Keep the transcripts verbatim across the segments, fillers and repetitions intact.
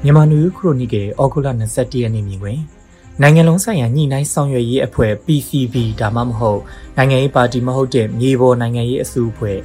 မြန်မာနယူးခရိုနီကယ်ဩဂုတ်လ၂၁ရက်နေ့မြင်တွင်နိုင်ငံလုံးဆိုင်ရာညှိနှိုင်းဆောင်ရွက်ရေးအဖွဲ့ P C B ဒါမှမဟုတ်နိုင်ငံရေးပါတီမဟုတ်တဲ့မြေပေါ်နိုင်ငံရေးအစုအဖွဲ့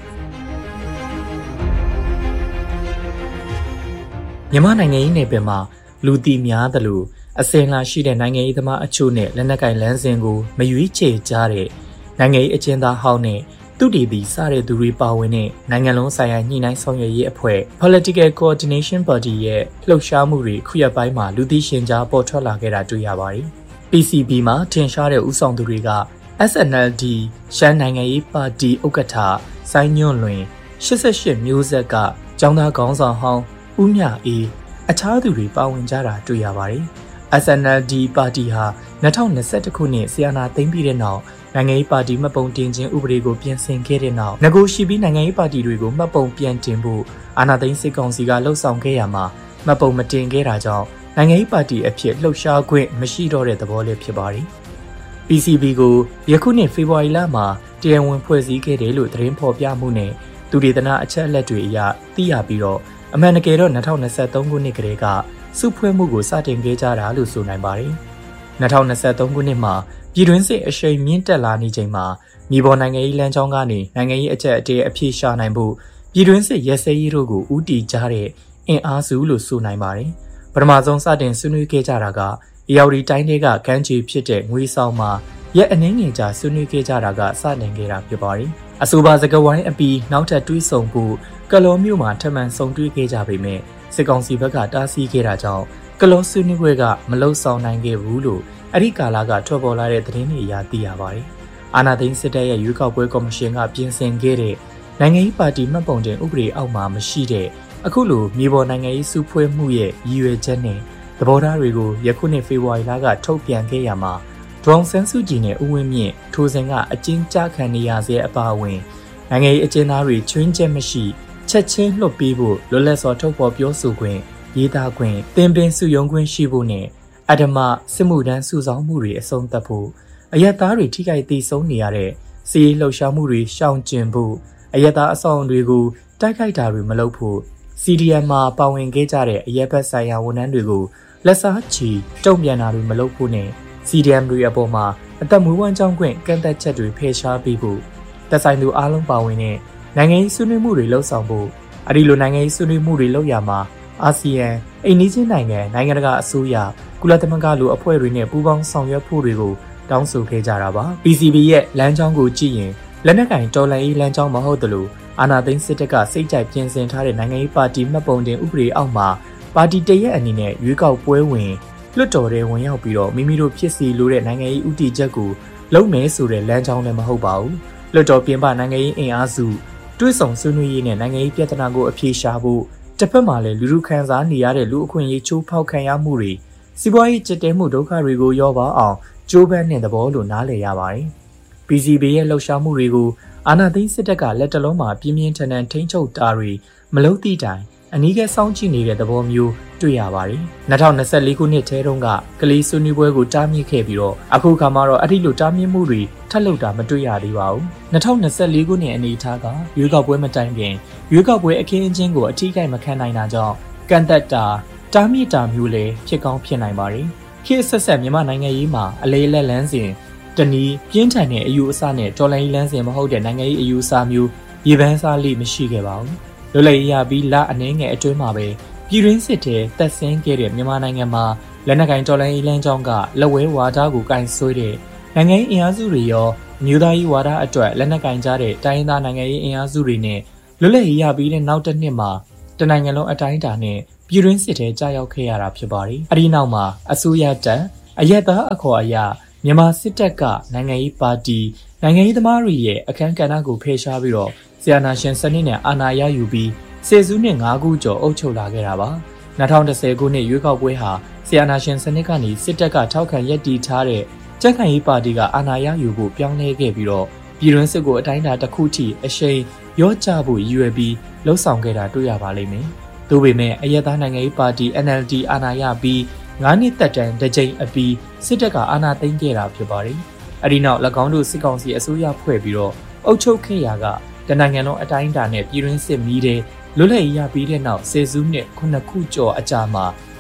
မြန်မာနိုင်ငံရေးနယ်ပယ်မှာလူတီများသလိုအစင်လာရှိတဲ့နိုင်ငံရေးသမားအချို့နဲ့လက်နက်ကိုင်လမ်းစဉ်ကိုမရွေးချယ်ကြတဲ့နိုင်ငံရေးအကျဉ်းသားဟောင်းနဲ့သူတည်တည်စတဲ့သူတွေပါဝင်တဲ့နိုင်ငံလုံးဆိုင်ရာညှိနှိုင်းဆောင်ရွက်ရေးအဖွဲ့ Political Coordination Party ရဲ့လှုပ်ရှားမှုတွေခုရက်ပိုင်းမှာလူသိရှင်ကြားပေါ်ထွက်လာခဲ့တာတွေ့ရပါတယ်။ P C B မှာထင်ရှားတဲ့ဦးဆောင်သူတွေက S N L D ရှမ်းနိုင်ငံရေးပါတီဥက္ကဋ္ဌစိုင်းညွန့်လွင်၈၈မျိုးဆက်ကကျောင်းသားခေါင်းဆောင်ဟောင်းဦးမြအေးအခြားသူတွေပါဝင်ကြတာတွေ့ရပါတယ်။ S N L D ပါတီဟာ၂၀၂၁ခုနှစ်ဆီယနာသိမ်းပြီးတဲ့နောက်နိုင်ငံရေးပါတီမှတ်ပုံတင်ခြင်းဥပဒေကိုပြင်ဆင်ခဲ့တဲ့နောက်ငကိုရှိပြီးနိုင်ငံရေးပါတီတွေကိုမှတ်ပုံပြန်တင်ဖို့အာဏာသိမ်းစစ်ကောင်စီကလှုံ့ဆော်ခဲ့ရမှာမှတ်ပုံမတင်ခဲ့တာကြောင့်နိုင်ငံရေးပါတီအဖြစ်လှုပ်ရှားခွင့်မရှိတော့တဲ့သဘောလေးဖြစ်ပါတယ်။ P C B ကိုယခုနှစ်ဖေဖော်ဝါရီလမှာတရားဝင်ဖွဲ့စည်းခဲ့တယ်လို့သတင်းဖော်ပြမှုနဲ့သူဒေသနာအချက်အလက်တွေအရသိရပြီးတော့အမှန်တကယ်တော့၂၀၂၃ခုနှစ်ကတည်းကစုဖွဲ့မှုကိုစတင်ခဲ့ကြတာလို့ဆိုနိုင်ပါတယ်။၂၀၂၃ခုနှစ်မှာပြည်တွင်းစစ်အရှိန်မြင့်တက်လာနေချိန်မှာမြေပေါ်နိုင်ငံရေးလမ်းကြောင်းကနေနိုင်ငံရေးအကျပ်အတည်းအပြေရှာနိုင်ဖို့ပြည်တွင်းစစ်ရဲစဲရေးတို့ကိုဦးတည်ကြတဲ့အင်အားစုလို့ဆိုနိုင်ပါတယ်။ပထမဆုံးစတင်ဆွေးနွေးခဲ့ကြတာကအေရဝတီတိုင်းတွေကကမ်းခြေဖြစ်တဲ့ငွေဆောင်မှာရက်အနည်းငယ်ကြာဆွေးနွေးခဲ့ကြတာကစတင်ခဲ့တာဖြစ်ပါတယ်။အဆိုပါစကားဝိုင်းအပြီးနောက်ထပ်တွေးဆုံဖို့ကလောမြို့မှာထပ်မံဆုံတွေ့ခဲ့ကြပေမဲ့စစ်ကောင်စီဘက်ကတားဆီးခဲ့တာကြောင့်ကလောဆွေးနွေးပွဲကမလုံဆောင်နိုင်ခဲ့ဘူးလို့အဲ့ဒီကာလကထွက်ပေါ်လာတဲ့သတင်းတွေအရသိရပါတယ်။အာဏာသိမ်းစစ်တပ်ရဲ့ရွေးကောက်ပွဲကော်မရှင်ကပြင်ဆင်ခဲ့တဲ့နိုင်ငံရေးပါတီမှတ်ပုံတင်ဥပဒေအောက်မှာမရှိတဲ့အခုလိုမြေပေါ်နိုင်ငံရေးစုဖွဲ့မှုရဲ့ရည်ရွယ်ချက်နဲ့သဘောထားတွေကိုယခုနှစ်ဖေဖော်ဝါရီလကထုတ်ပြန်ခဲ့ရမှာဒေါအောင်ဆန်းစုကြည်နဲ့ဦးဝင်းမြင့်ထိုစဉ်ကအကျဉ်းချခံနေရစေအပါအဝင်နိုင်ငံရေးအကျဉ်းသားတွေချွင်းချက်မရှိချက်ချင်းလွှတ်ပေးဖို့လွတ်လပ်စွာထုတ်ဖော်ပြောဆိုခွင့်ရေးသားခွင့်သင်ပင်စုယုံခွင့်ရှိဖို့နဲ့အဓမ္မစစ်မှုထမ်းစုဆောင်းမှုတွေအဆုံးသတ်ဖို့အယက်သားတွေထိခိုက်သေးဆုံးနေရတဲ့စီးရေးလှုပ်ရှားမှုတွေရှောင်ကျဉ်ဖို့အယက်သားအဆောင်တွေကိုတိုက်ခိုက်တာတွေမလုပ်ဖို့ C D M မှာပါဝင်ခဲ့ကြတဲ့အယက်ဘက်ဆိုင်ရာဝန်ထမ်းတွေကိုလက်စားချီတုံ့ပြန်တာတွေမလုပ်ဖို့နဲ့ C D M တွေအပေါ်မှာအသက်မွေးဝမ်းကြောင်းခွင့်ကန့်သက်ချက်တွေဖယ်ရှားပေးဖို့သက်ဆိုင်သူအားလုံးပါဝင်တဲ့နိုင်ငံရေးဆွေးနွေးမှုတွေလှုပ်ဆောင်ဖို့အဒီလိုနိုင်ငံရေးဆွေးနွေးမှုတွေလုပ်ရမှာအာဆီယံအိန္ဒိချင်းနိုင်ငံနိုင်ငံတကာအစိုးရကုလသမဂ္ဂလိုအဖွဲ့တွေနဲ့ပူးပေါင်းဆောင်ရွက်ဖို့တွေကိုတောင်းဆိုခဲ့ကြတာပါ P C B ရဲ့လမ်းကြောင်းကိုကြည့်ရင်လက်နက်ကင်တော်လှန်ရေးလမ်းကြောင်းမဟုတ်သလိုအာဏာသိမ်းစစ်တပ်ကစိတ်ကြိုက်ပြင်ဆင်ထားတဲ့နိုင်ငံရေးပါတီမှတ်ပုံတင်ဥပဒေအောက်မှာပါတီတရက်အနေနဲ့ရွေးကောက်ပွဲဝင်လွှတ်တော်ထဲဝင်ရောက်ပြီးတော့မိမိတို့ဖြစ်စီလိုတဲ့နိုင်ငံရေးဥတီချက်ကိုလုပ်မယ်ဆိုတဲ့လမ်းကြောင်းလည်းမဟုတ်ပါဘူးလွှတ်တော်ပြင်ပနိုင်ငံရေးအင်အားစုတွဲဆောင်ဆွေးနွေးရေးနဲ့နိုင်ငံရေးပြဿနာကိုအပြေရှားဖို့တစ်ဖက်မှာလည်းလူလူခံစားနေရတဲ့လူအခွင့်အရေးချိုးဖောက်ခံရမှုတွေစီးပွားရေးကျစ်တဲမှုဒုက္ခတွေကိုရောပါအောင်ကြိုးပမ်းတဲ့သဘောလို့နားလည်ရပါတယ်။ P C B ရဲ့လှုပ်ရှားမှုတွေကိုအာဏာသိမ်းစစ်တပ်ကလက်တလုံးမှာပြင်းပြင်းထန်ထန်ထိန်းချုပ်တာတွေမလုပ်သည့်တိုင်အနီးကပ်စောင့်ကြည့်နေတဲ့သဘောမျိုးတွေ့ရပါတယ်။၂၀၂၄ခုနှစ်ထဲတုန်းကကလေးဆွေးနွေးပွဲကိုတားမြစ်ခဲ့ပြီးတော့အခုခါမှာတော့အဲ့ဒီလိုတားမြစ်မှုတွေထပ်လုပ်တာမတွေ့ရသေးပါဘူး။၂၀၂၄ခုနှစ်အနေအထားကရွေးကောက်ပွဲမတိုင်ခင်ရွေးကောက်ပွဲအခင်းအကျင်းကိုအထီးကိုက်မခံနိုင်တာကြောင့်ကန့်သက်တာတားမြစ်တာမျိုးလည်းဖြစ်ကောင်းဖြစ်နိုင်ပါတယ်။ခေတ်ဆက်ဆက်မြန်မာနိုင်ငံရေးမှာအလေးလက်လန်းစဉ်တနည်းပြင်းထန်တဲ့အယူအဆနဲ့တော်လှန်ရေးလမ်းစဉ်မဟုတ်တဲ့နိုင်ငံရေးအယူအဆမျိုးရေပန်းစားလိမရှိခဲ့ပါဘူး။လွတ်လပ်ရေးရပြီးလအနှဲငယ်အတွင်းမှာပဲပြည်တွင်းစစ်ထဲတက်ဆင်းခဲ့တဲ့မြန်မာနိုင်ငံမှာလက်နက်ကင်တော်လှန်ရေးလမ်းကြောင်းကလက်ဝဲဝါဒကိုကင်ဆွဲတဲ့နိုင်ငံရေးအင်အားစုတွေရောမြို့သားရေးဝါဒအတွက်လက်နက်ကင်ကြတဲ့တိုင်းရင်းသားနိုင်ငံရေးအင်အားစုတွေနဲ့လွတ်လပ်ရေးရပြီးတဲ့နောက်တစ်နှစ်မှာတနိုင်ငံလုံးအတိုင်းအတာနဲ့ပြည်တွင်းစစ်ထဲကြာရောက်ခဲ့ရတာဖြစ်ပါတယ်။အဲဒီနောက်မှာအစိုးရတပ်အယက်သားအခေါ်အရမြန်မာစစ်တပ်ကနိုင်ငံရေးပါတီနိုင်ငံရေးသမားတွေရဲ့အခမ်းကဏ္ဍကိုဖယ်ရှားပြီးတော့ဆီယနာရှင်စနစ်နဲ့အာဏာရယူပြီးဆယ်စုနှစ်၅ခုကျော်အုပ်ချုပ်လာခဲ့တာပါ၂၀၁၀ခုနှစ်ရွေးကောက်ပွဲဟာဆီယနာရှင်စနစ်ကနေစစ်တပ်ကထောက်ခံရည်တည်ထားတဲ့ကြံ့ခိုင်ရေးပါတီကအာဏာရယူဖို့ပြောင်းလဲခဲ့ပြီးတော့ပြည်တွင်းစစ်ကိုအတိုင်းအတာတစ်ခုထိအရှိန်ရော့ချဖို့ရည်ရွယ်ပြီးလှုံ့ဆော်ခဲ့တာတွေ့ရပါလိမ့်မယ်။သို့ပေမဲ့အယက်သားနိုင်ငံရေးပါတီ N L D အာဏာရပြီးငါးနှစ်သက်တမ်းတစ်ကြိမ်အပြီးစစ်တပ်ကအာဏာသိမ်းခဲ့တာဖြစ်ပါတယ်။အဲဒီနောက်၎င်းတို့စစ်ကောင်စီအစိုးရဖွဲ့ပြီးတော့အုပ်ချုပ်ခဲ့ရာကတနိုင်ငံလုံးအတိုင်းအတာနဲ့ပြည်တွင်းစစ်မီးတဲ့လွတ်လပ်ရေးရပြီးတဲ့နောက်ဆယ်စုနှစ်ခုနှစ်ခုကျော်အကြာမှာ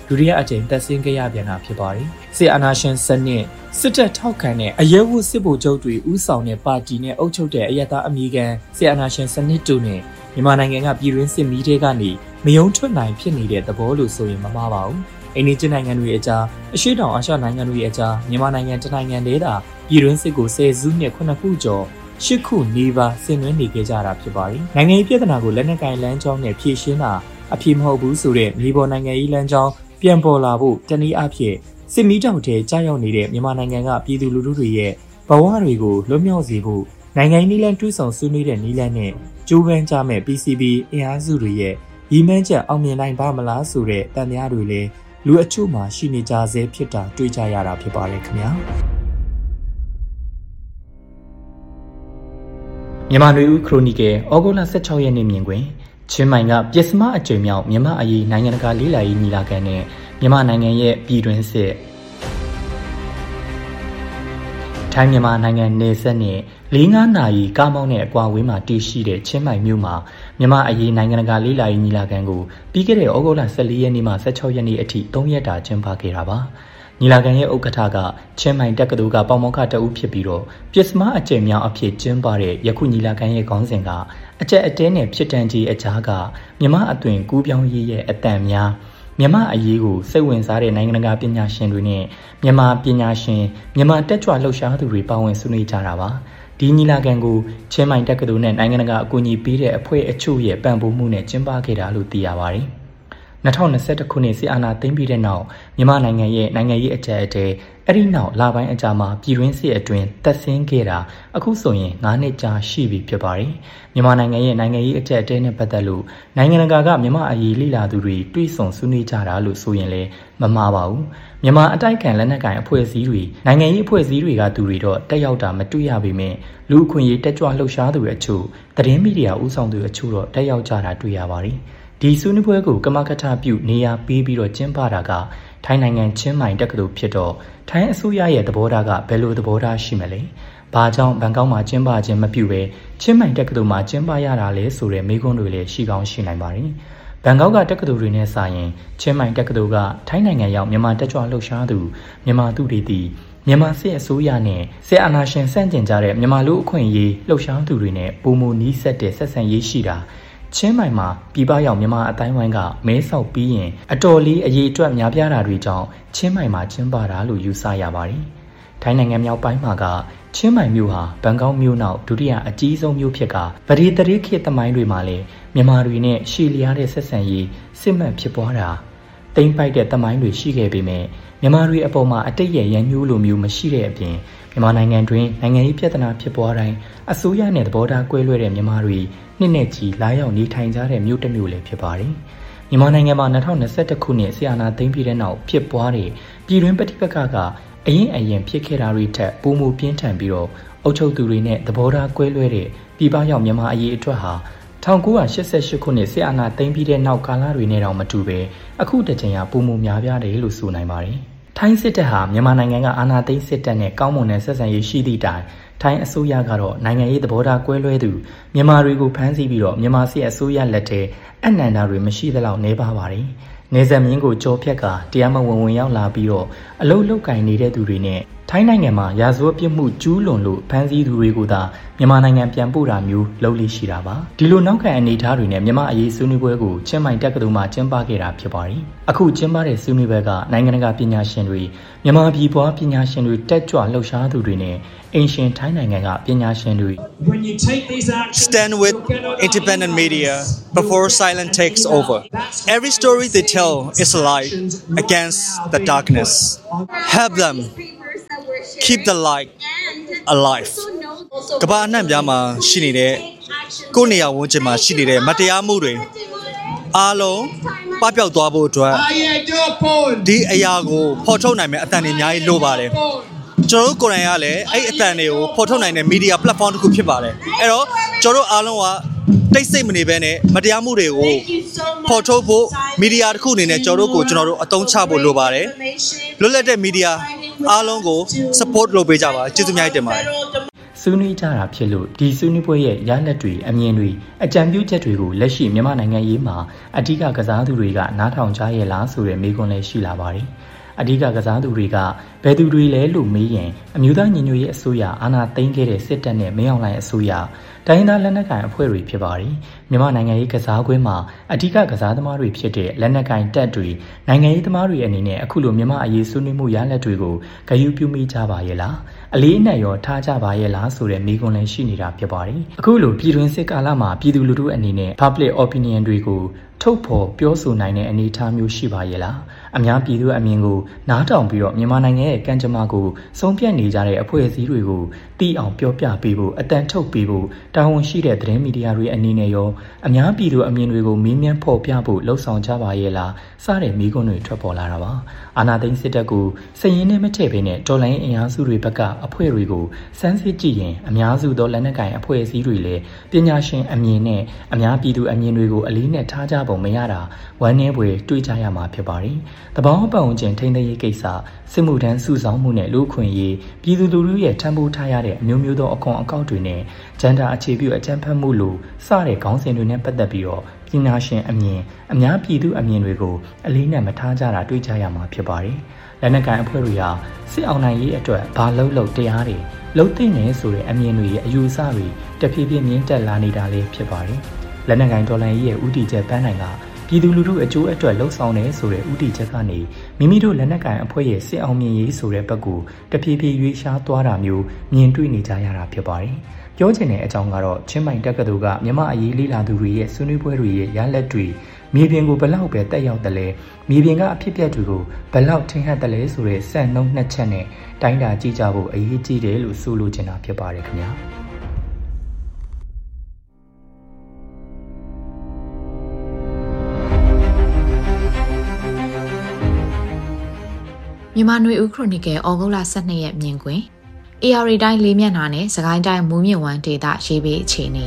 ဒုတိယအကြိမ်တက်ဆင်းခဲ့ရပြန်တာဖြစ်ပါတယ်။စစ်အာဏာရှင်စနစ်စစ်တပ်ထောက်ခံတဲ့အရဲဝတ်စစ်ဗိုလ်ချုပ်တွေဦးဆောင်တဲ့ပါတီနဲ့အုပ်ချုပ်တဲ့အယက်သားအမည်ခံစစ်အာဏာရှင်စနစ်တို့နဲ့မြန်မာနိုင်ငံကပြည်တွင်းစစ်မီးတွေကနေမယုံထွက်နိုင်ဖြစ်နေတဲ့သဘောလို့ဆိုရင်မမှားပါဘူး။အိန္ဒိယနိုင်ငံတွေအကြားအရှေ့တောင်အာရှနိုင်ငံတွေအကြားမြန်မာနိုင်ငံတနိုင်ငံတည်းသာပြည်တွင်းစစ်ကိုဆယ်စုနှစ်ခုနှစ်ခုကျော်ရှစ်ခုနီးပါးဆင်နွှဲနေကြကြတာဖြစ်ပါတယ်။နိုင်ငံရေးပြဿနာကိုလက်နက်ကိုင်လမ်းကြောင်းနဲ့ဖြေရှင်းတာအဖြစ်မဟုတ်ဘူးဆိုတဲ့မြေပေါ်နိုင်ငံရေးလမ်းကြောင်းပြန်ပေါ်လာဖို့တနည်းအားဖြင့်စစ်မီးတောက်ထဲကြားရောက်နေတဲ့မြန်မာနိုင်ငံကပြည်သူလူထုတွေရဲ့ဘဝတွေကိုလွတ်မြောက်စေဖို့နိုင်ငံရေးနည်းလမ်းတွဲဆောင်ဆွေးနွေးတဲ့နည်းလမ်းနဲ့ကြိုးပမ်းကြမဲ့ P C B အင်အားစုတွေရဲ့ရည်မှန်းချက်အောင်မြင်နိုင်ပါမလားဆိုတဲ့တန်တရားတွေလည်းလူအချို့မှရှိနေကြဆဲဖြစ်တာတွေ့ကြရတာဖြစ်ပါတယ်ခင်ဗျာမြန်မာလူဦးခရိုနီကယ်ဩဂုတ်လ၁၆ရက်နေ့မြင်ကွင်းချင်းမိုင်ကပစ္စမအကြိမ်မြောက်မြန်မာအရေးနိုင်ငံတကာလေးလာရေးညီလာခံနဲ့မြန်မာနိုင်ငံရဲ့ပြည်တွင်းစစ်ထိုင်းမြန်မာနိုင်ငံနယ်စပ်နဲ့၄-၅နာရီကားမောင်းတဲ့အကွာဝေးမှာတည်ရှိတဲ့ချင်းမိုင်မြို့မှာမြန်မာအရေးနိုင်ငံတကာလေးလာရေးညီလာခံကိုပြီးခဲ့တဲ့ဩဂုတ်လ၁၄ရက်နေ့မှ၁၆ရက်နေ့အထိ၃ရက်တာကျင်းပခဲ့တာပါညီလာခံရဲ့ဥက္ကဋ္ဌကချင်းမိုင်တက္ကသိုလ်ကပေါမောက္ခတအုပ်ဖြစ်ပြီးတော့ပစ္စမအကြိမ်မြောက်အဖြစ်ကျင်းပတဲ့ယခုညီလာခံရဲ့ခေါင်းစဉ်ကအကျက်အတဲနဲ့ဖြစ်တန်ကြီးအကြားကမြန်မာအသွင်ကူးပြောင်းရေးရဲ့အတန်များမြန်မာအရေးကိုစိတ်ဝင်စားတဲ့နိုင်ငံတကာပညာရှင်တွေနဲ့မြန်မာပညာရှင်မြန်မာတက်ကြွလှုပ်ရှားသူတွေပါဝင်ဆွေးနွေးကြတာပါဒီညီလာခံကိုချင်းမိုင်တက္ကသိုလ်နဲ့နိုင်ငံတကာအကူအညီပေးတဲ့အဖွဲ့အချို့ရဲ့ပံ့ပိုးမှုနဲ့ကျင်းပခဲ့တာလို့သိရပါတယ်၂၀၂၁ခုနှစ်စစ်အာဏာသိမ်းပြီးတဲ့နောက်မြန်မာနိုင်ငံရဲ့နိုင်ငံရေးအကြပ်အတည်းအဲ့ဒီနောက်လပိုင်းအကြာမှာပြည်တွင်းစစ်အတွင်းတက်ဆင်းခဲ့တာအခုဆိုရင်၅နှစ်ကြာရှိပြီဖြစ်ပါတယ်မြန်မာနိုင်ငံရဲ့နိုင်ငံရေးအကြပ်အတည်းနဲ့ပတ်သက်လို့နိုင်ငံတကာကမြန်မာအရေးလေ့လာသူတွေတွေးဆောင်ဆွေးနွေးကြတာလို့ဆိုရင်လည်းမမှားပါဘူးမြန်မာအတိုက်ခံလက်နက်ကိုင်အဖွဲ့အစည်းတွေနိုင်ငံရေးအဖွဲ့အစည်းတွေကသူတွေတော့တက်ရောက်တာမတွေ့ရပေမဲ့လူအခွင့်အရေးတက်ကြွလှုပ်ရှားသူတွေအချို့သတင်းမီဒီယာဦးဆောင်သူအချို့တော့တက်ရောက်ကြတာတွေ့ရပါတယ်ဒီဆွေးနွေးပွဲကိုကမကထပြုနေရာပေးပြီးတော့ကျင်းပတာကထိုင်းနိုင်ငံချင်းမိုင်တက္ကသိုလ်ဖြစ်တော့ထိုင်းအစိုးရရဲ့သဘောထားကဘယ်လိုသဘောထားရှိမလဲ။ဘာကြောင့်ဘန်ကောက်မှာကျင်းပခြင်းမပြုဘဲချင်းမိုင်တက္ကသိုလ်မှာကျင်းပရတာလဲဆိုတဲ့မေးခွန်းတွေလည်းရှိကောင်းရှိနိုင်ပါတယ်။ဘန်ကောက်ကတက္ကသိုလ်တွေနဲ့စာရင်ချင်းမိုင်တက္ကသိုလ်ကထိုင်းနိုင်ငံရောက်မြန်မာတက်ကြွလှုပ်ရှားသူမြန်မာသူတွေတည်မြန်မာစစ်အစိုးရနဲ့စစ်အာဏာရှင်ဆန့်ကျင်ကြတဲ့မြန်မာလူအခွင့်အရေးလှုပ်ရှားသူတွေနဲ့ပုံမူနီးစက်တဲ့ဆက်ဆံရေးရှိတာချင်းမိုင်မှာပြည်ပရောက်မြန်မာအတိုင်းဝိုင်းကမဲဆောက်ပြီးရင်အတော်လေးအရေးအတွက်များပြားတာတွေကြောင့်ချင်းမိုင်မှာကျင်းပတာလို့ယူဆရပါတယ်။ထိုင်းနိုင်ငံမြောက်ပိုင်းမှာကချင်းမိုင်မြို့ဟာဘန်ကောက်မြို့နောက်ဒုတိယအကြီးဆုံးမြို့ဖြစ်ကဗဒေတရိခေတ်သမိုင်းတွေမှာလည်းမြန်မာတွေနဲ့ရှီလျားတဲ့ဆက်ဆံရေးစစ်မှန်ဖြစ်ပွားတာတိမ့်ပိုက်တဲ့သမိုင်းတွေရှိခဲ့ပေမဲ့မြန်မာတွေအပေါ်မှာအတိတ်ရဲ့ရန်ညှိုးလိုမျိုးမရှိတဲ့အပြင်မြန်မာနိုင်ငံတွင်နိုင်ငံရေးပြဿနာဖြစ်ပွားတိုင်းအစိုးရနဲ့သဘောထားကွဲလွဲတဲ့မြန်မာတွေနှစ်နဲ့ချီလာရောက်နေထိုင်ကြတဲ့မြို့တစ်မြို့လည်းဖြစ်ပါတယ်။မြန်မာနိုင်ငံမှာ၂၀၂၁ခုနှစ်ဆီယနာသိမ်းပြီးတဲ့နောက်ဖြစ်ပွားတဲ့ပြည်တွင်းပဋိပက္ခကအရင်အရင်ဖြစ်ခဲ့တာတွေထက်ပိုမိုပြင်းထန်ပြီးတော့အုပ်ချုပ်သူတွေနဲ့သဘောထားကွဲလွဲတဲ့ပြည်ပရောက်မြန်မာအရေးအတွက်ဟာ၁၉၈၈ခုနှစ်ဆီယနာသိမ်းပြီးတဲ့နောက်ကာလတွေနဲ့တောင်မတူပဲအခုတကြိမ်ဟာပိုမိုများပြားတယ်လို့ဆိုနိုင်ပါတယ်။ထိုင်းစစ်တပ်ဟာမြန်မာနိုင်ငံကအာဏာသိမ်းစစ်တပ်နဲ့ကောင်းမွန်တဲ့ဆက်ဆံရေးရှိသည့်တိုင်ထိုင်းအစိုးရကတော့နိုင်ငံရေးသဘောထားကွဲလွဲသူမြန်မာတွေကိုဖမ်းဆီးပြီးတော့မြန်မာစစ်အစိုးရလက်ထဲအနန္တာတွေမရှိသလောက်နေပါပါတယ်။နေဆက်မြင်းကိုကြောဖြတ်ကတရားမဝင်ဝင်ရောက်လာပြီးတော့အလုတ်လုတ်ကင်နေတဲ့သူတွေနဲ့ထိုင်းနိုင်ငံမှာရာဇဝတ်ပြစ်မှုကျူးလွန်လို့ဖမ်းဆီးသူတွေကိုသာမြန်မာနိုင်ငံပြန်ပို့တာမျိုးလုပ်လို့ရှိတာပါဒီလိုနောက်ခံအနေအထားတွေနဲ့မြန်မာအရေးဆွေးနွေးပွဲကိုချင်းမိုင်တက္ကသိုလ်မှာကျင်းပခဲ့တာဖြစ်ပါတယ်အခုကျင်းပတဲ့ဆွေးနွေးပွဲကနိုင်ငံတကာပညာရှင်တွေမြန်မာပြည်ပွားပညာရှင်တွေတက်ကြွလှုပ်ရှားသူတွေနဲ့အင်ရှင်ထိုင်းနိုင်ငံကပညာရှင်တွေ Stand with independent media before silence takes over. Every story they tell is a light against the darkness. Help them keep the light alive. ကမ္ဘာအနှံ့ပြားမှာရှိနေတဲ့ကိုယ့်နေရာဝန်းကျင်မှာရှိနေတဲ့မတရားမှုတွေအားလုံးပပျောက်သွားဖို့အတွက်ဒီအရာကိုဖော်ထုတ်နိုင်မယ့်အသံတွေအများကြီးလိုပါတယ်ကျွန်တော်တို့ကိုယ်တိုင်ကလည်းအဲ့အသံတွေကိုဖော်ထုတ်နိုင်တဲ့ media platform တစ်ခုဖြစ်ပါတယ်အဲ့တော့ကျွန်တော်တို့အားလုံးကတိတ်ဆိတ်မနေဘဲနဲ့မတရားမှုတွေကိုဖော်ထုတ်ဖို့ media တစ်ခုအနေနဲ့ကျွန်တော်တို့ကိုကျွန်တော်တို့အသုံးချဖို့လိုပါတယ်လွတ်လပ်တဲ့ media အားလုံးကို support လုပ်ပေးကြပါကျေးဇူးများတင်ပါတယ်ဆွေးနွေးကြတာဖြစ်လို့ဒီဆွေးနွေးပွဲရဲ့ရလဒ်တွေအမြင်တွေအကြံပြုချက်တွေကိုလက်ရှိမြန်မာနိုင်ငံရေးမှာအဓိကကစားသူတွေကနားထောင်ကြရဲ့လားဆိုတဲ့မေးခွန်းလည်းရှိလာပါတယ်အဓိကကစားသူတွေကဘယ်သူတွေလဲလို့မေးရင်အမျိုးသားညီညွတ်ရေးအစိုးရအာဏာသိမ်းခဲ့တဲ့စစ်တပ်နဲ့မင်းအောင်လှိုင်အစိုးရတိုင်းသားလက်နက်ကိုင်အဖွဲ့တွေဖြစ်ပါတယ်မြန်မာနိုင်ငံရေးကစားကွင်းမှာအဓိကကစားသမားတွေဖြစ်တဲ့လက်နက်ကိုင်တပ်တွေနိုင်ငံရေးသမားတွေအနေနဲ့အခုလိုမြန်မာအရေးဆွေးနွေးမှုရလဒ်တွေကိုဂရုပြုမိကြပါရဲ့လားအလေးအနက်ရောထားကြပါရဲ့လားဆိုတဲ့မေးခွန်းလည်းရှိနေတာဖြစ်ပါတယ်အခုလိုပြည်တွင်းစစ်ကာလမှာပြည်သူလူထုအနေနဲ့ public opinion တွေကိုထုတ်ဖော်ပြောဆိုနိုင်တဲ့အနေအထားမျိုးရှိပါရဲ့လားအများပြည်သူအမြင်ကိုနားထောင်ပြီးတော့မြန်မာနိုင်ငံရဲ့ကံကြမ္မာကိုဆုံးဖြတ်နေကြတဲ့အဖွဲ့အစည်းတွေကိုတီးအောင်ပြောပြပေးဖို့အတန်ထုတ်ပေးဖို့တာဝန်ရှိတဲ့သတင်းမီဒီယာတွေအနေနဲ့ရောအများပြည်သူအမြင်တွေကိုမေးမြန်းဖော်ပြဖို့လှုံ့ဆော်ကြပါရဲ့လားစတဲ့မိကွန်းတွေထွက်ပေါ်လာတာပါအာဏာသိမ်းစစ်တပ်ကိုစည်ရင်းနဲ့မထည့်ဘဲနဲ့တော်လိုင်းအင်အားစုတွေဘက်ကအဖွဲ့တွေကိုစမ်းစစ်ကြည့်ရင်အများစုသောလက်နက်ကိုင်အဖွဲ့အစည်းတွေလည်းပညာရှင်အမြင်နဲ့အများပြည်သူအမြင်တွေကိုအလေးနဲ့ထားကြပုံမရတာဝမ်းနည်းဖွယ်တွေးကြရမှာဖြစ်ပါတယ်။တဘောင်းပတ်ဝန်းကျင်ထိန်းသိမ်းရေးကိစ္စစစ်မှုထမ်းစုဆောင်မှုနဲ့လူ့အခွင့်အရေးပြည်သူလူထုရဲ့ထံပိုးထားရတဲ့အမျိုးမျိုးသောအခွန်အကောက်တွေနဲ့ဂျန်ဒါအခြေပြုအကြမ်းဖက်မှုလိုစတဲ့ခေါင်းစဉ်တွေနဲ့ပတ်သက်ပြီးတော့ပညာရှင်အမြင်အများပြည်သူအမြင်တွေကိုအလေးနဲ့မထားကြတာတွေးကြရမှာဖြစ်ပါတယ်။လက်နက်ကိုင်အဖွဲ့တွေဟာစစ်အောင်နိုင်ရေးအတွက်ဘာလို့လို့တရားတွေလှုပ်သိနေဆိုတဲ့အမြင်တွေရဲ့အယူအဆတွေတဖြည်းဖြည်းမြင့်တက်လာနေတာလေးဖြစ်ပါတယ်။လက်နက်ကိုင်ဒေါ်လာကြီးရဲ့ဥတီချက်ပန်းနိုင်ကပြည်သူလူထုအကျိုးအတွက်လှုံ့ဆော်နေဆိုတဲ့ဥတီချက်ကနေမိမိတို့လက်နက်ကိုင်အဖွဲ့ရဲ့စစ်အောင်မြင်ရေးဆိုတဲ့ဘက်ကိုတဖြည်းဖြည်းရွေးရှားသွားတာမျိုးမြင်တွေ့နေကြရတာဖြစ်ပါတယ်။ပြောချင်တဲ့အကြောင်းကတော့ချင်းမိုင်တက္ကသိုလ်ကမြန်မာအရေးလေးလာသူတွေရဲ့ဆွေးနွေးပွဲတွေရဲ့ရလဒ်တွေမြေပြင်ကိုဘလောက်ပဲတက်ရောက်တယ်လဲမြေပြင်ကအဖြစ်အပျက်တွေကိုဘလောက်ထင်ဟပ်တယ်လဲဆိုတဲ့စံနှုန်းနှစ်ချက်နဲ့တိုင်းတာကြည့်ကြဖို့အရေးကြီးတယ်လို့ဆိုလိုချင်တာဖြစ်ပါတယ်ခင်ဗျာမြန်မာနွေဦးခရိုနီကယ်ဩဂုတ်လဆယ့်နှစ်ရက်မြင်ကွင်း အေအာရီ တိုင်းလေးမျက်နှာနဲ့စကိုင်းတိုင်းမူးမြင့်ဝမ်းဒေသရေးဘေးအခြေအနေ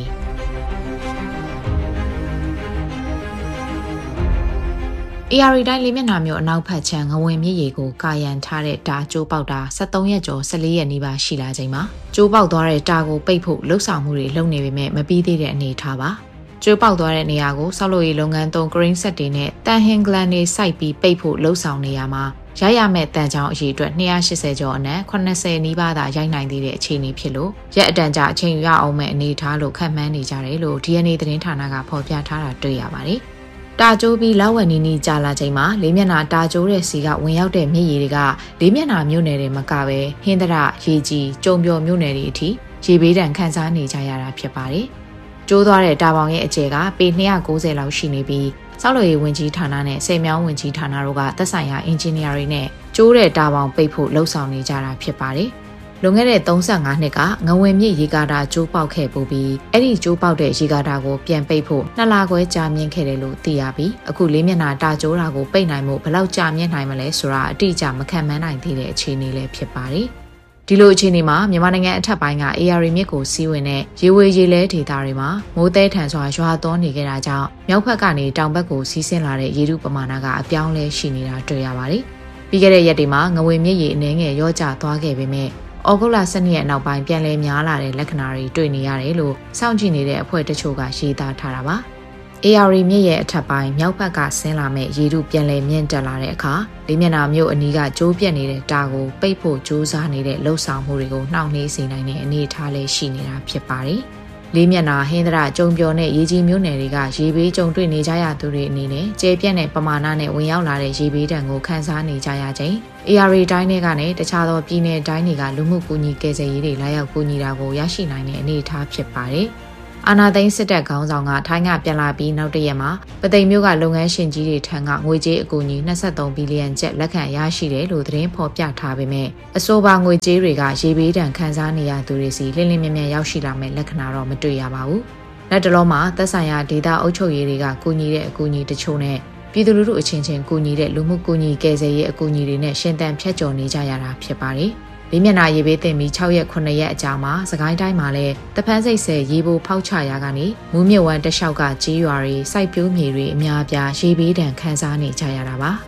အေအာရီတိုင်းလေးမျက်နှာမြို့အနောက်ဘက်ခြမ်းငဝင်မြစ်ရေကိုကာယံထားတဲ့တာကျိုးပေါက်တာ၁၃ရက်ကျော်၁၄ရက်နီးပါးရှိလာချိန်မှာကျိုးပေါက်သွားတဲ့တာကိုပိတ်ဖို့လှုပ်ဆောင်မှုတွေလုပ်နေပေမဲ့မပြီးသေးတဲ့အနေအထားပါကျိုးပေါက်သွားတဲ့နေရာကိုဆောက်လုပ်ရေးလုပ်ငန်းသုံး green set တွေနဲ့တန်ဟင်ဂလန်တွေစိုက်ပြီးပိတ်ဖို့လှုပ်ဆောင်နေရမှာရရမဲ့တန်ချောင်းအရေးအတွက်၂၈၀ကျော်အနက်၈၀နီးပါးသာရိုက်နိုင်သေးတဲ့အခြေအနေဖြစ်လို့ရက်အတန်ကြာအချိန်ယူရအောင်မဲ့အနေအထားလို့ခန့်မှန်းနေကြတယ်လို့ ဒီ en အေ သတင်းဌာနကဖော်ပြထားတာတွေ့ရပါတယ်။တာကျိုးပြီးလောက်ဝက်နီးနီးကြာလာချိန်မှာလေးမျက်နှာတာကျိုးတဲ့စီကဝင်ရောက်တဲ့မြစ်ရေတွေကလေးမျက်နှာမြို့နယ်တွေမကပဲဟင်းသရရေကြီးကျုံပြော်မြို့နယ်တွေအထိရေဘေးဒဏ်ခံစားနေကြရတာဖြစ်ပါတယ်။ကျိုးသွားတဲ့တာပေါင်ရဲ့အကျယ်ကပေ၂၉၀လောက်ရှိနေပြီးဆောက်လုပ်ရေးဝန်ကြီးဌာနနဲ့စေမြောင်းဝန်ကြီးဌာနတို့ကသက်ဆိုင်ရာအင်ဂျင်နီယာတွေနဲ့ကျိုးတဲ့တာပေါင်ပိတ်ဖို့လှုံ့ဆော်နေကြတာဖြစ်ပါတယ်။လွန်ခဲ့တဲ့၃၅နှစ်ကငဝင်မြစ်ရေကာတာကျိုးပေါက်ခဲ့ပူပြီးအဲ့ဒီကျိုးပေါက်တဲ့ရေကာတာကိုပြန်ပိတ်ဖို့နှစ်လခွဲကြာမြင့်ခဲ့တယ်လို့သိရပြီးအခုလေးမျက်နှာတာကျိုးတာကိုပိတ်နိုင်မှုဘယ်လောက်ကြာမြင့်နိုင်မလဲဆိုတာအတိအကျမခံမှန်းနိုင်သေးတဲ့အခြေအနေလည်းဖြစ်ပါတယ်။ဒီလိုအခြေအနေမှာမြန်မာနိုင်ငံအထက်ပိုင်းက အေအာရီ မြစ်ကိုစီးဝင်တဲ့ရေဝေရေလဲဒေသတွေမှာမိုးသဲထန်စွာရွာသွန်းနေကြတာကြောင့်မြောက်ဘက်ကနေတောင်ဘက်ကိုစီးဆင်းလာတဲ့ရေထုပမာဏကအပြောင်းလဲရှိနေတာတွေ့ရပါတယ်။ပြီးခဲ့တဲ့ရက်တွေမှာငဝင်မြစ်ရေအနှဲငယ်ရောကျသွားခဲ့ပေမဲ့ဩဂုတ်လ၁၂ရက်နောက်ပိုင်းပြန်လည်များလာတဲ့လက္ခဏာတွေတွေ့နေရတယ်လို့စောင့်ကြည့်နေတဲ့အဖွဲ့တချို့ကရေးသားထားတာပါ။အေအာရီ မြစ်ရဲ့အထက်ပိုင်းမြောက်ဘက်ကဆင်းလာမဲ့ရေထုပြန်လည်မြင့်တက်လာတဲ့အခါလေးမျက်နှာမြို့အနီးကကျိုးပြက်နေတဲ့တာကိုပိတ်ဖို့ကြိုးစားနေတဲ့လှုပ်ဆောင်မှုတွေကိုနှောင့်နှေးစေနိုင်တဲ့အနေအထားလေးရှိနေတာဖြစ်ပါတယ်။လေးမျက်နှာဟင်းသရကျုံပြော်နဲ့ရေကြီးမြို့နယ်တွေကရေဘေးကြုံတွေ့နေကြရသူတွေအနေနဲ့ကျေပြက်တဲ့ပမာဏနဲ့ဝင်ရောက်လာတဲ့ရေဘေးဒဏ်ကိုခံစားနေကြရချိန်အေအာရီ တိုင်းတွေကနဲ့တခြားသောပြည်내တိုင်းတွေကလူမှုကူညီကယ်ဆယ်ရေးတွေလာရောက်ကူညီတာကိုရရှိနိုင်တဲ့အနေအထားဖြစ်ပါတယ်။အာနာသိန်းစစ်တပ်ခေါင်းဆောင်ကထိုင်းကပြန်လာပြီးနောက်တရက်မှာပသိမ်မြို့ကလုပ်ငန်းရှင်ကြီးတွေထံကငွေကြေးအကူအညီ၂၃ဘီလီယံကျပ်လက်ခံရရှိတယ်လို့သတင်းဖော်ပြထားပေမဲ့အဆိုပါငွေကြေးတွေကရေဘေးဒဏ်ခံစားနေရသူတွေစီလင်းလင်းမြမြရောက်ရှိလာမဲ့လက္ခဏာတော့မတွေ့ရပါဘူး။လက်တလုံးမှာသက်ဆိုင်ရာဒေသအုပ်ချုပ်ရေးတွေကကူညီတဲ့အကူအညီတချို့နဲ့ပြည်သူလူထုအချင်းချင်းကူညီတဲ့လူမှုကူညီကယ်ဆယ်ရေးအကူအညီတွေနဲ့ရှင်သန်ဖြတ်ကျော်နေကြရတာဖြစ်ပါတယ်။လေးမျက်နှာရေဘေးတင်ပြီး၆ရက်ခုနှစ်ရက်အကြာမှာစကိုင်းတိုင်းမှာလည်းတပန်းစိတ်ဆယ်ရေပိုဖောက်ချရာကနေမူးမြစ်ဝမ်းတလျှောက်ကကြေးရွာတွေစိုက်ပျိုးမြေတွေအများအပြားရေဘေးဒဏ်ခံစားနေကြရတာပါ။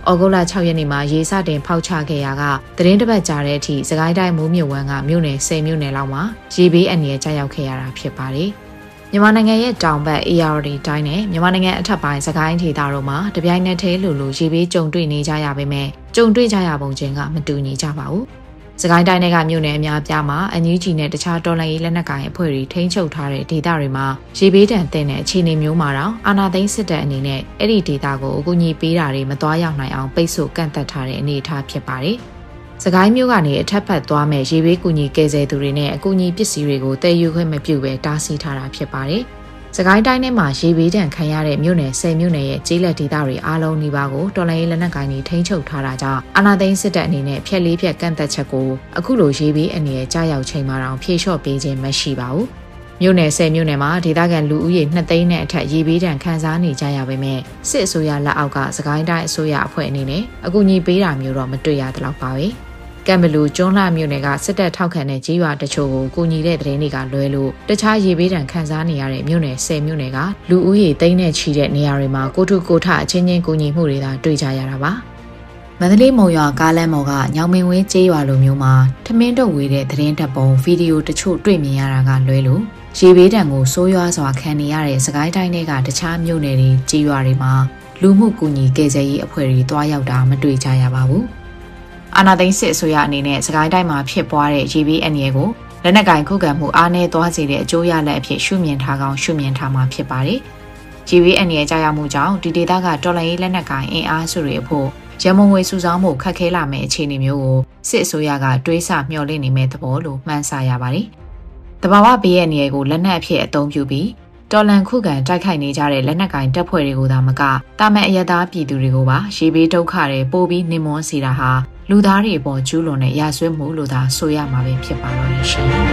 ဩဂုတ်လ၆ရက်နေ့မှာရေစတင်ဖောက်ချခဲ့ရာကသတင်းတစ်ပတ်ကြာတဲ့အထိစကိုင်းတိုင်းမိုးမြစ်ဝမ်းကမြို့နယ်၁၀မြို့နယ်လောက်မှာရေဘေးအန္တရာယ်ကျရောက်ခဲ့ရတာဖြစ်ပါတယ်။မြန်မာနိုင်ငံရဲ့တောင်ဘက် A R D တိုင်းနဲ့မြန်မာနိုင်ငံအထက်ပိုင်းစကိုင်းဒေသတို့မှာတပြိုင်နက်တည်းလိုလိုရေဘေးကြုံတွေ့နေကြရပေမဲ့ကြုံတွေ့ကြရပုံချင်းကမတူညီကြပါဘူး။စကိုင်းတိုင်းကမြို့နယ်အများပြားမှာအန်ယူဂျီနဲ့တခြားတော်လှန်ရေးလက်နက်ကိုင်အဖွဲ့တွေထိန်းချုပ်ထားတဲ့ဒေသတွေမှာရေဘေးဒဏ်သင့်တဲ့အခြေအနေမျိုးမှာတော့အာဏာသိမ်းစစ်တပ်အနေနဲ့အဲ့ဒီဒေသကိုအကူအညီပေးတာတွေမသွားရောက်နိုင်အောင်ပိတ်ဆို့ကန့်သတ်ထားတဲ့အနေအထားဖြစ်ပါတယ်။စကိုင်းမြို့ကနေအထက်ဖက်သွားမဲ့ရေဘေးကူညီကယ်ဆယ်သူတွေနဲ့အကူအညီပစ္စည်းတွေကိုတည်ယူခွင့်မပြုဘဲတားဆီးထားတာဖြစ်ပါတယ်။စကိုင်းတိုင်းထဲမှာရေဘေးဒဏ်ခံရတဲ့မြို့နယ်၁၀မြို့နယ်ရဲ့ကျေးလက်ဒေသတွေအားလုံးနီးပါးကိုတော်လှန်ရေးလက်နက်ကိုင်တွေထိန်းချုပ်ထားတာကြောင့်အာဏာသိမ်းစစ်တပ်အနေနဲ့ဖျက်လေးဖျက်ကန့်သက်ချက်ကိုအခုလိုရေဘေးအနေနဲ့ကြားရောက်ချိန်မှာတောင်ဖြေလျှော့ပေးခြင်းမရှိပါဘူး။မြို့နယ်၁၀မြို့နယ်မှာဒေသခံလူဦးရေနှစ်သိန်းနဲ့အထက်ရေဘေးဒဏ်ခံစားနေကြရပေမဲ့စစ်အစိုးရလက်အောက်ကစကိုင်းတိုင်းအစိုးရအဖွဲ့အနေနဲ့အကူအညီပေးတာမျိုးတော့မတွေ့ရသလောက်ပါပဲ။ကံဘလူကျွန်းလှမြို့နယ်ကစစ်တပ်ထောက်ခံတဲ့ကြေးရွာတချို့ကိုကူညီတဲ့သတင်းတွေကလွဲလို့တခြားရေဘေးဒဏ်ခံစားနေရတဲ့မြို့နယ်၁၀မြို့နယ်ကလူဦးရေသိန်းနဲ့ချီတဲ့နေရာတွေမှာကိုထုကိုထအချင်းချင်းကူညီမှုတွေသာတွေ့ကြရတာပါမန္တလေးမုံရွာကားလမ်းပေါ်ကညောင်မင်းဝင်းကြေးရွာလိုမျိုးမှာထမင်းတုပ်ဝေးတဲ့သတင်းတပ်ပုံဗီဒီယိုတချို့တွေ့မြင်ရတာကလွဲလို့ရေဘေးဒဏ်ကိုဆိုးရွားစွာခံနေရတဲ့စကိုင်းတိုင်းတွေကတခြားမြို့နယ်တွေကြေးရွာတွေမှာလူမှုကူညီကယ်ဆယ်ရေးအဖွဲ့တွေတွားရောက်တာမတွေ့ကြရပါဘူးအာဏာသိမ်းစစ်အစိုးရအနေနဲ့စကိုင်းတိုင်းမှာဖြစ်ပွားတဲ့ရေဘေးအန္တရာယ်ကိုလက်နက်ကင်ခုခံမှုအားနည်းသွားစေတဲ့အကျိုးရလဒ်အဖြစ်ရှုမြင်ထားကောင်းရှုမြင်ထားမှာဖြစ်ပါတယ်။ရေဘေးအန္တရာယ်ကြောင့်မှုကြောင့်ဒီဒေသကတော်လှန်ရေးလက်နက်ကင်အင်အားစုတွေအဖို့ရမုံငွေစုဆောင်းမှုခက်ခဲလာမယ့်အခြေအနေမျိုးကိုစစ်အစိုးရကတွေးဆမျှော်လင့်နေမဲ့သဘောလို့မှန်းဆရပါတယ်။တဘာဝဘေးအန္တရာယ်ကိုလက်နက်အဖြစ်အသုံးပြုပြီးတော်လန်ခုခံတိုက်ခိုက်နေကြတဲ့လက်နက်ကင်တပ်ဖွဲ့တွေကိုသာမကတာမန်အရသားပြည်သူတွေကိုပါရေဘေးဒုက္ခတွေပို့ပြီးနှိမ်မွန်းစေတာဟာလူသားတွေအပေါ်ကျူးလွန်တဲ့ရာဇဝတ်မှုလို့သာဆိုရမှာပဲဖြစ်ပါတော့ရှင်